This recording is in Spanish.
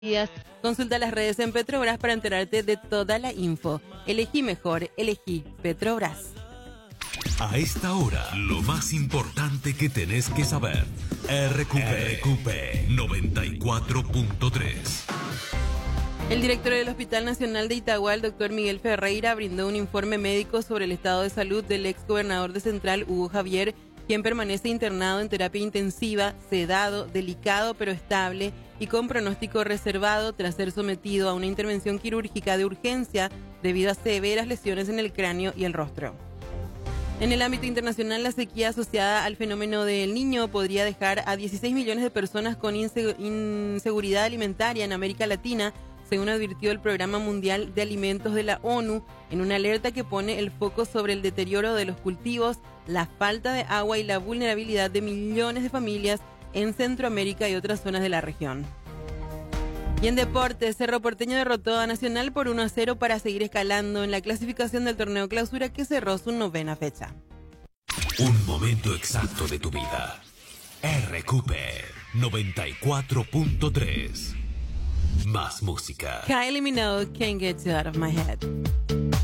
días. Consulta las redes en Petrobras para enterarte de toda la info. Elegí mejor, elegí Petrobras. A esta hora, lo más importante que tenés que saber. RQP 94.3. El director del Hospital Nacional de Itagua, el doctor Miguel Ferreira, brindó un informe médico sobre el estado de salud del ex gobernador de Central, Hugo Javier, quien permanece internado en terapia intensiva, sedado, delicado pero estable y con pronóstico reservado tras ser sometido a una intervención quirúrgica de urgencia debido a severas lesiones en el cráneo y el rostro. En el ámbito internacional, la sequía asociada al fenómeno del Niño podría dejar a 16 millones de personas con inseguridad alimentaria en América Latina, según advirtió el Programa Mundial de Alimentos de la ONU, en una alerta que pone el foco sobre el deterioro de los cultivos, la falta de agua y la vulnerabilidad de millones de familias en Centroamérica y otras zonas de la región. Y en deportes, Cerro Porteño derrotó a Nacional por 1-0 para seguir escalando en la clasificación del torneo Clausura, que cerró su 9ª fecha. Un momento exacto de tu vida. RQP 94.3. Más música. Kylie Minogue, Can't Get You Out of My Head.